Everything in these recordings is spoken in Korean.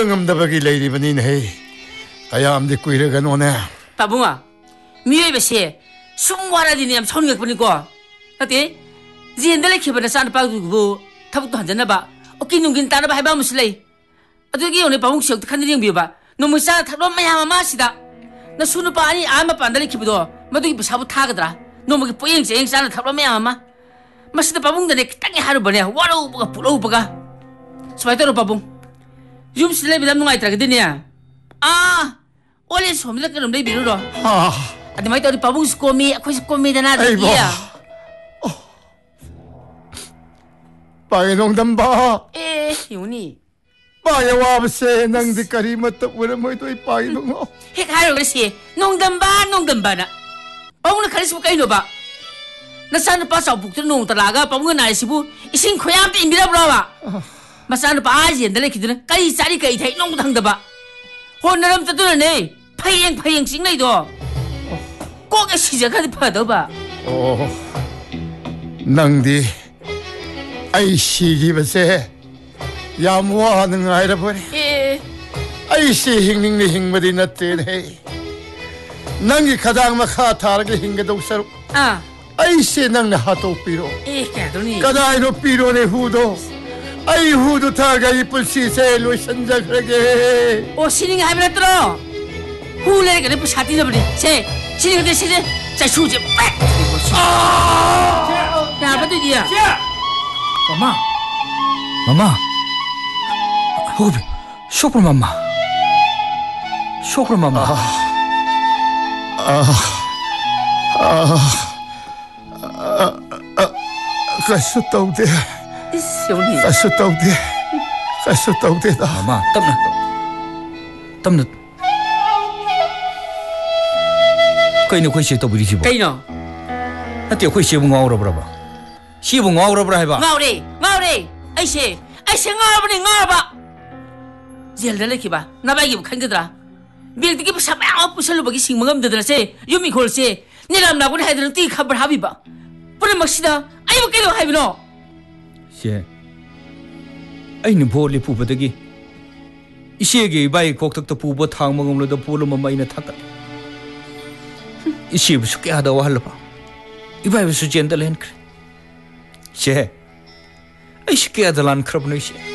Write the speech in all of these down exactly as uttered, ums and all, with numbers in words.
ngam-ngam-dabagi leiribani-ne. Kayamdi kuiragano-ne. Pabunga, miyoibase sumwaradi-ni yam sauningakpani-ko. Ati, ziendale khibana san-pagdugu thabukto hanjanaba okinungin tanaba haiba amusu lei. Adugi yone pabung siyokta khandi yengbiyoba. Nomu sa thaklo mayam ama-sida. Na sunupa ani ama pandali khibado madugi pasabu thagadra. Nomu ki poyeng cheng sana thaklo mayam ama. Masida pabungdane kitangi harubane waroubaga pulaubaga. Sumai taro pabung. Yum sila bidam nungaitragadi niya. Ah! Ole somila ka rumday biro ro. Ah. Adi mai tori pabung skomi, ako si komi dana Ay bo. dia. Oh. Panginoong Damba. Eh, yuni. Payawabase nang di karimata wala mo ito ay Panginoong. Hek haro kasi, nung damba, nung damba na. Pabung na kalis mo kayo ba? Nasaan pa sa bukto nung talaga, pabung na nalisibu, ising kuyam ti imbira brawa. Masaan pa aji, dali kito na, kari sari kayo tayo nung tang daba. Honaram tatu na ne, payeng payeng sing na ito. Kung ay siya ka di pa daw ba? Oh, nang di ay sige ba siya? Yamuha ng ayra po ni. Eh. Ay si hingning ni hing madin natin eh. Nang ikadang makatarag hinga daw sa Ah. ay si nang nahato piro. Eh, kaya doon ni. Kaday no piro ni Hudo. Ay Hudo taga ipul si Selo sanjag rage. O, sini nga habi na ito. Huli ka na po sa atin na ba ni? Se, sini ka na sini. Sa suji. Ah! Kaya ba ito niya? Mama. Mama. Huwag, syokro mama. Syokro mama. Ah. Ah. Ah. Ah. Kaso tao di. Isyoni. Kaso tao di. Kaso tao di na. Mama, tap na. Tap na. Kayo na kuya siya ito bili siya ba? Kayo no? Nati kuya siya mong ngawra ba ba? Siya mong ngawra ba ba? Ngawri! Ngawri! Ay siya! Ay siya ngawra ba ni ngawra ba? Ziyalda laki ba? Nabayagi ba kangadra? Bildi ki pa sabay ako po sa lubagi sing mga amdadra siya. Yumikol siya. Nilam na ako na haidra ng tii kabar habi ba? Pura magsida. Ay mo kayo habi no? Siya. Ay naboli po ba dagi? Isiyagi ibay koktak ta po ba tang mga umlo da pulo mamay na takat? Isiya ba suki ada wahal pa? Ibay ba su jendalahin kre? Siya. Ay suki ada lan krab na siya.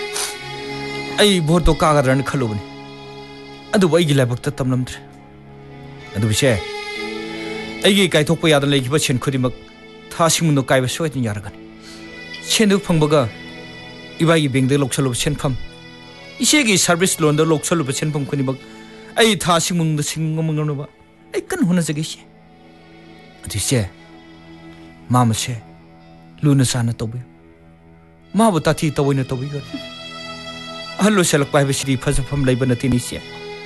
Ay boto kagaran khalo bani. Adu ba igila bakta tamnamtre. Adu siya. Ay gi kai thok pa yadan legi ba chen khodi mak thasing mundo kai ba soit ni yaragan. Chen du phangbaga ibai gi beng de loksalo chen pham. Ise gi service loan da loksalo ba chen pham khoni mak ai thasing mundo sing ngam ngam ba. Ai kan hona jage she. Adu siya. Mama she. Luna sana tobi. Ma ba ta thi tobi na tobi ga. Hello selak pai besi phasafam leiba na tinisia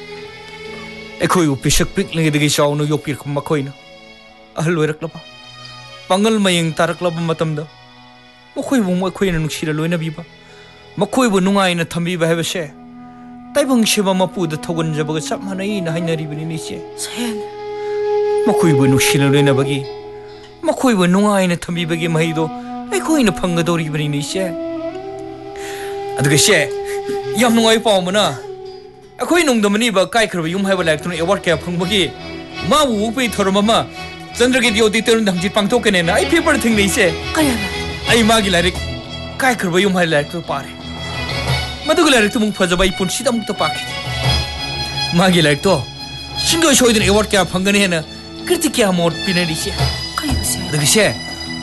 ekhoi upisak pik lenge degi shaw no yopir khum makhoi na hello raklaba pangal mayeng taraklaba matamda makhoi bu makhoi na nuksira loina biba makhoi bu nungai na thambi ba hebese taibang shiba mapu da thogun jabaga sap manai na hainari bini nisia Sen. makhoi bu nuksira loina bagi makhoi bu nungai na thambi bagi mahido ekhoi na phangadori bini nisia aduga she yam nungai paw mana akhoi nungdamani ba kai khra yum haiba lak tun award kya phangbagi ma wu pe thormama chandragit yodi terun dhamji pangto kene na ai paper thing nei se Kaya ba? ai ma gi larik kai khra yum hai lak tu pare madu gi larik tu mung phaja bai pun sidam to pak ma gi larik to singo shoidin award kya phangani na kirti kya mod pinari se Kaya ba siya? dagi se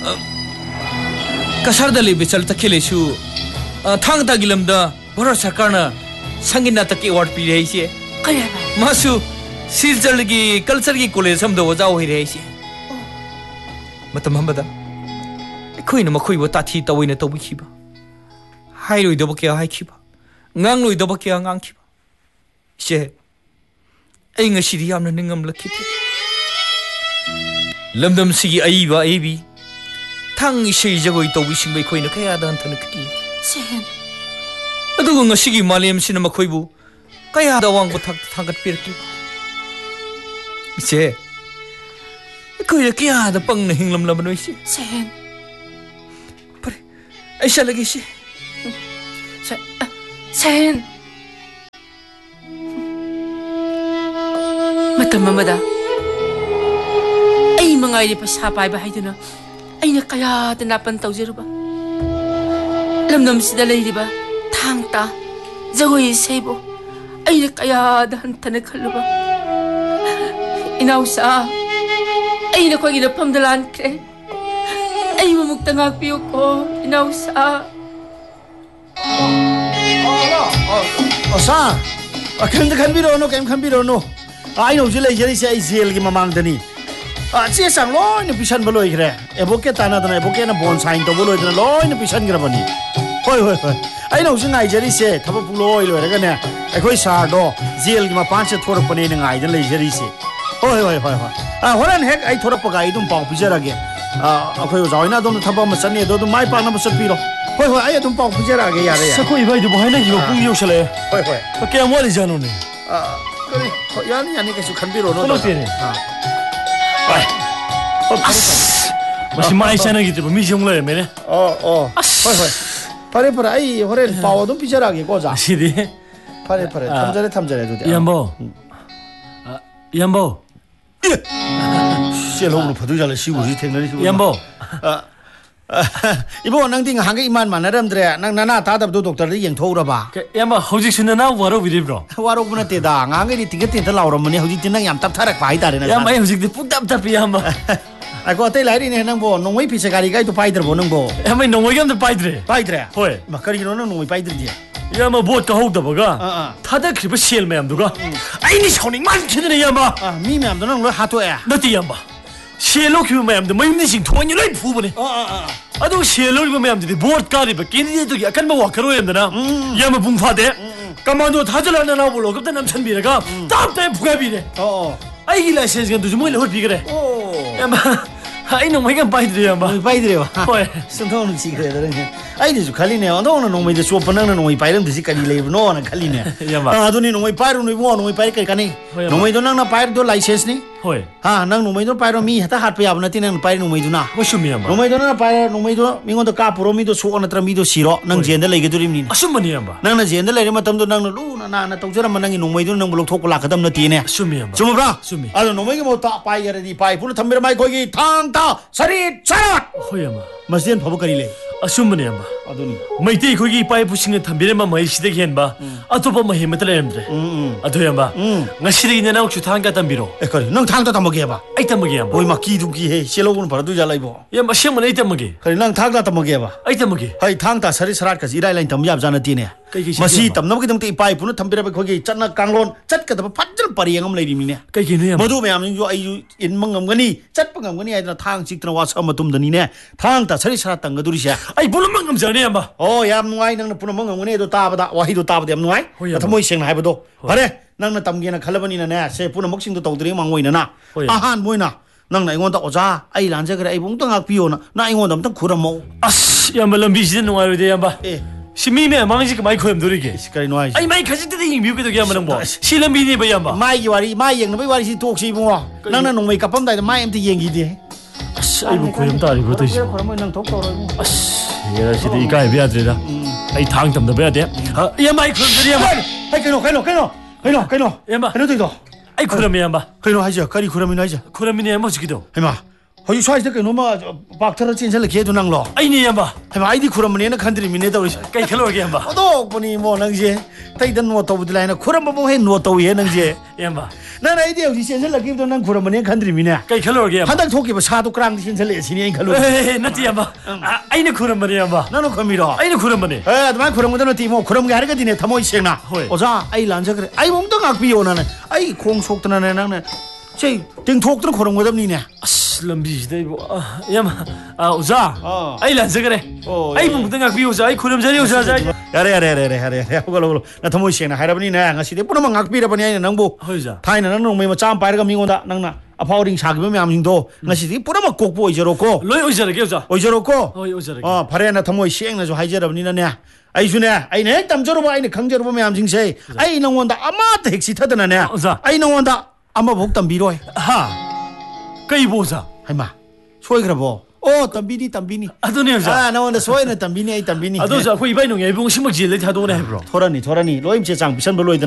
kasar dali bichal takhile su thang ta gilamda Bharat Sarkar na sangin natak award pi rahi che Kaya ba? masu silchar gi culture gi college samda oja hoi rahi che matam hamada khoi na makhoi ba tathi tawina tawbi khiba hai roi doba kya hai khiba ngang roi doba kya ngang khiba che ai nga sidi yamna ningam lakhi lamdam sigi ai ba ai bi thang sei jagoi tawbi singbai khoi na kaya dan thana khati Sen. aduga ngasigi malem sina makhoibu kaya dawang bu thak thangat pirki che koi kya da pang na hinglam lam noi se Sen. pare aisa lagi se Sen. Sen. ꯃꯇꯝ ꯑꯃꯗ ꯑꯩ ꯃꯉꯥꯏꯔꯦ ꯄꯩꯁꯥ ꯄꯥꯏꯕ ꯍꯥꯏꯗꯨꯅ ꯑꯩꯅ ꯀꯌꯥꯗ ꯅꯥꯄꯟ ꯇꯧꯖꯔꯨꯕ ꯂꯝꯗꯝꯁꯤꯗ ꯂꯩꯔꯤꯕ ꯊꯥꯡ ꯇꯥ ꯖꯒꯣꯏ ꯏꯁꯩꯕꯨ ꯑꯩꯅ ꯀꯌꯥꯗ ꯍꯟꯊꯅ ꯈꯜꯂꯨꯕ 이나우사 ꯑꯩꯅ ꯑꯩꯈꯣꯏꯒꯤ ꯅꯐꯝꯗ ꯂꯥꯟꯈ꯭ꯔꯦ ꯑꯩꯕꯨ ꯃꯨꯛꯇ ꯉꯥꯛꯄꯤꯌꯨꯀꯣ 이나우사 어사 아 근데 간비로노 게임 간비로노 아이 노지 레이저리세 아이 제일기 마망더니 아 제상 로이는 비싼 벌로 그래 에보케 따나더나 에보케는 본 사인 또 벌로 있는 로이는 비싼 그래 보니 호이 호이 호이 아이 노지 나이저리세 타보 불로 이러 그러네 아이 사도 제일기 마 판체 토르퍼네는 아이들 레이저리세 호이 호이 호이 호이 아 호란 핵 아이 토르퍼가 아이도 뻥 비저라게 아 아코요 자이나 도 타보 마 선네 도도 마이 빠나 마 섭비로 호이 호이 아이 좀 뻥 비저라게 야래 사코 이바이도 뭐 하나 이거 뿡 요실래 호이 호이 밖에 안 와리 자노네 아 그래 야니 야니 계속 간비로노 그렇게네 아 마시 많이 사나기 때 미정래 메네 어어 허이 허이 파래 파래 아이 호렌 바오도 비자라게 고자 시디 파래 파래 탐자래 탐자래도 돼 이안보 아 이안보 셀롱으로 파도자래 시구리 택너리 시구 이안보 아 이보 낭띵 한게 이만 만나람들에 낭 나나 다답도 독터를 영토우라 봐 이안보 허직 신나 와로 비리브로 와로구나 때다 낭게리 띵게띵다 라오라머니 허직 띵낭 얌탑 타락 바이다래나 이안보 허직 뿌답답이 이안보 아고 어때 라이리네 낭보 농의 피세가리가 또 바이더보 낭보 이안보 농의감도 빠이드래 바이드래 호이 마카리노는 농의 바이드지 이안보 보트 하우다버가 어어 타다 크리버 셀 매암도가 아이니 손이 많기네 이안보 아 미매암도 낭로 하토에 너티 이안보 셀로 키우 매암도 마임니싱 통원이 라이 푸버네 어어어 아도 셀로리고 매암들이 보트 가리버 끼니도 약간 뭐 와카로 햄드나 이안보 붕파대 까만도 다절하나 나불로 급다 남천비래가 답답해 부가비래 어어 아이기 라이센스가 누지 뭐래 헐비 그래 오 야마 아이 농의가 빠이드래 야마 바이드래요 호이 선통은 시그래더는 아이디주 칼리네 언도는 농의데 소퍼는 농의 바이름 드시 칼리 레브노는 칼리네 야마 아두니 농의 바이로 농의 뭐 농의 바이 까니 농의도 낭나 바이도 라이센스니 호이 아낭 농의도 바이로 미 하다 핫 빼야 나티 낭 바이 농의도나 호슈미 야마 농의도 나 바이 농의도 미고도 까프로 미도 소어 나트라 미도 시로 낭 젠데 레게 두림니 아슈머니 야마 낭나 젠데 레리 마탐도 낭나 루나 나나 똥저라 만낭이 농의도 낭 블록 토고 라카담 나티네 아슈미 야마 주무브라 수미. 아도 농의게 뭐다 바이 야레디 바이 불 탐미라 마이 거기 탕타 서리 차라 호이 야마 마스디엔 바보까리래 아슈머니 야마 아두니 마이테이 거기 빠이 부싱은 담비레마 마이 시대기 헨바 아토바 마이 헤메트라 햄드래 응응 아도 야마 응. nga 시대기 내나 혹시 당가 담비로 에커리 능 탕도 다 먹게 해봐 아이 담먹이 야마 오이 막 기둥기 해 실로군 바로 두자 라이보 야마 시험은 아이 담먹이 그래 능 탕다 다 먹게 해봐 아이 담먹이 하이 탕다 서리 서라까지 이라이라인 담 yap잖아 티네 그게 마시 시대야, 담 넘게 담때 이빠이 부는 담비라be 거기 짠나 강론 짠까다 파질 빠리양 레이미네 그게 야마 모두 매암 요 아이 인멍 감거니 짠빵 감거니 아이들 탕 찍드나 와서 엄마 둠더니네 탕다 서리 서랐던 거 둘이야 아이 물론 감자네 야마 어 얌 누아이 능 부는 멍 감거니 도 따바다 와히도 따바다 얌 누아이 호이, 야마. 타모이 생나 하이버도 그래 năng tầm kia là khá là vấn đề này sẽ phụ nữ mốc sinh tụ tàu từ mang ngồi nè à han mồi nè năng này ngon tàu ra ai làm cho cái này bung tăng ngạc pion nè nãy ngon tầm tăng khura màu 아씨 야마 럼비 시대 농아요데 야마 에 시미메 망지가 마이코 햄도리게 cái nói 아이 마이 가질 때도 이 미국에도 야마는 뭐 실럼비니 뭐 야마 mai cái wari mai yang nó bây wari si thuộc si bung à năng năng nông mày cặp bấm tay mai em thì yang gì đi 아씨 아이고 고염다리 그것도 있어 khura mày năng thốt tàu rồi 아씨 얘라 시대 이가 해야 되라 아이 당 좀 더 해야 돼아 야마 이 그런들이 야마 hay cái nào cái nào cái nào cái nào cái nào 야마 cái nào tôi đó 아이 그러면 야마 cái nào hay chưa cái đi khura mày nói chưa 그러면 야마 지기도 hay mà hồi xoay cái nó mà bạc thara trên sẽ là kia tôi năng lo 아이니 야마 hay mà ai đi khura mày nó khăn thì mình nên tàu đi 까이 칼로게 야마 ở đó bọn em mua năng gì tay đan mua tàu đi lại nó khura mà bông hay mua tàu gì năng gì 야마 nãy nãy điều gì sẽ là kia tôi năng khura mày khăn thì mình nè 까이 칼로게 야마 한달 토끼가 사도 그랑 신세 레시니 인 칼로 에이 나티 야마 아 아이니 그러면 야마 나는 커미로 아이니 그러면 에 아마 그런 거는 티모 그런 게 하르가 디네 타모 이생나 호이. 오자 아이 란자 그래 아이 몸도 악비오 나는 아이 콩 속드나 나는 제 땡톡도 그런 거다 니네 아씨 럼비 시대 뭐 야마 아 오자 어. 아이 란서 그래 어, 아이 예. 뭉뚱아 비오자 아이 그럼 자리 오자 자 야래 야래 야래 야래 야래 그걸로 나 타모 이생나 하라버니 나 ngasi데 뿌나만 악비라 버니 아니 낭보 호이자 타이나 나는 놈이 짬 빠르가 미고다 낭나 아파오링 사기면 맘징도 ngasi데 뿌나만 꼭보 이저로고 로이 오자르게 오자 오이저로고 어이 오자르게 어 바레나 타모 이생나 좀 하이저라버니 네 아이주네 아이네 땀저로 아이네 강저로 보면 암징세 아이 농원다 아마도 핵시 타드나네 오자. 아이 농원다 아마 복담 미로해 하 까이 보자 하이마 소이 그래 뭐어 땀비니 땀비니 아도네 오자 아 나원다 소이는 땀비니 아이 땀비니 아도자 그 이바이 농 예봉 심을 지를 타도네 해브로 토라니 토라니 로임 제장 비싼 별로